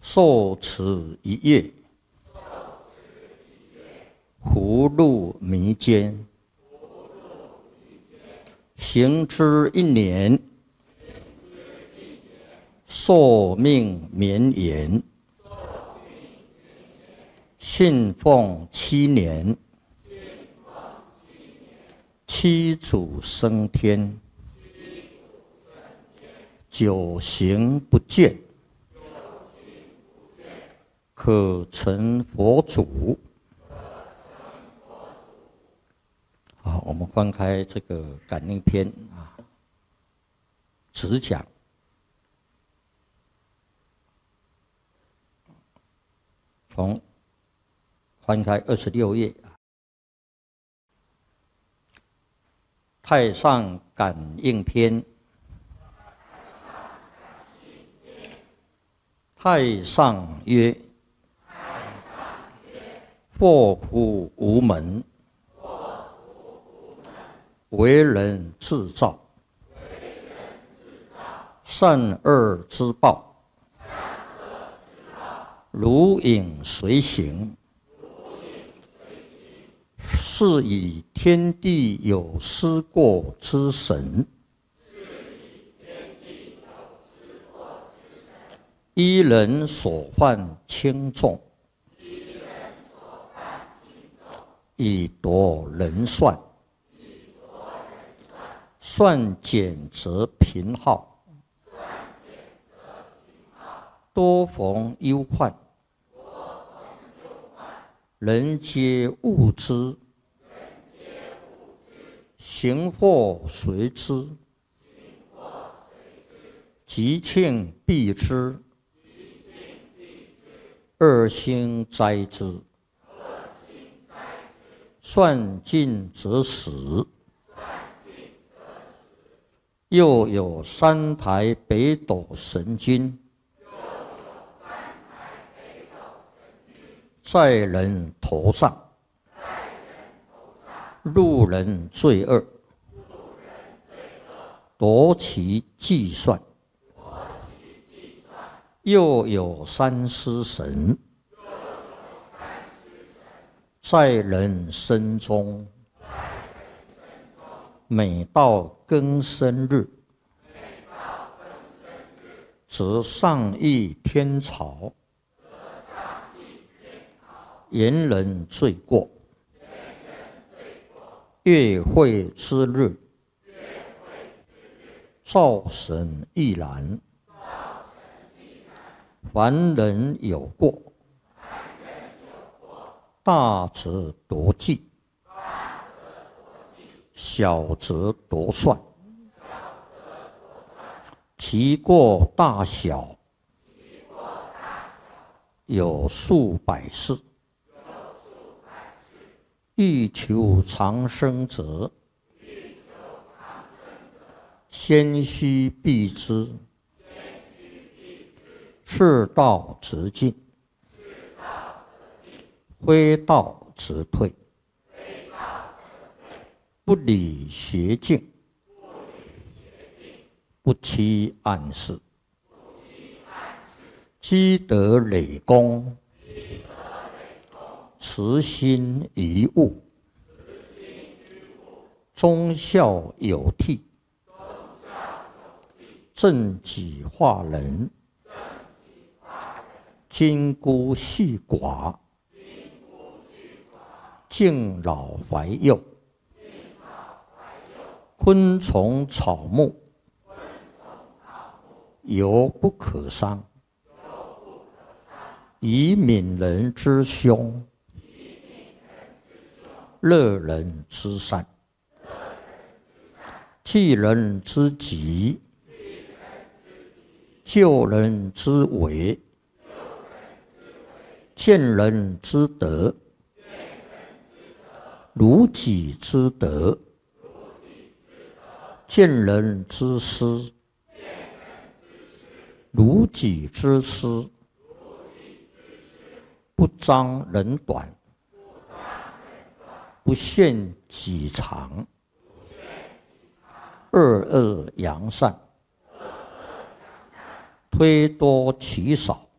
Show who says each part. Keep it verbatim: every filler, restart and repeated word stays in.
Speaker 1: 受持一夜，胡入迷间；行之一年，寿命绵延；信奉七年，七祖升天；九行不见，可成佛祖。好，我们翻开这个感应篇啊，只讲从翻开二十六页啊，太上感应篇。太上曰：祸福无门，为人自造；善恶之报，如影随形。是以天地有失过之神，依人所犯轻重，以夺人算。算减则贫耗，多逢忧患。人皆恶之，行祸随之，吉庆避之，恶星灾之。算尽则死。又有三台北斗神君，在人头上，入人罪恶，夺其计算。又有三尸神，在人身中，每到庚申日，则上议天朝，言人罪过。月会之日，灶神亦然。凡人有过，大则夺计，小则夺算。其过大小，有数百世。欲求长生者，先须避之。是道则进，非道则退。不理邪径，不欺暗室。积德累功，慈心于物。忠孝有替，正己化人。金孤细寡，敬老怀幼。昆虫草木，犹不可伤。以悯人之凶，乐人之善。济人之急，救人之危。见人之德，如己之德；见人之失，如己之失。不彰人短，不限己长。恶恶扬善，推多取少。